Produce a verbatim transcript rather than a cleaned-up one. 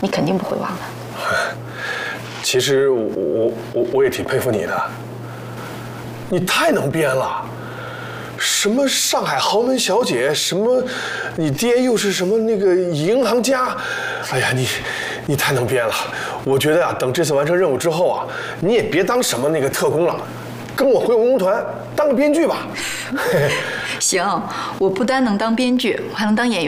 你肯定不会忘的。 其实我我我我也挺佩服你的，你太能编了。什么上海豪门小姐，什么你爹又是什么那个银行家，哎呀，你你太能编了。我觉得啊，等这次完成任务之后啊，你也别当什么那个特工了，跟我回文工团当个编剧吧。 行，我不单能当编剧，我还能当演员。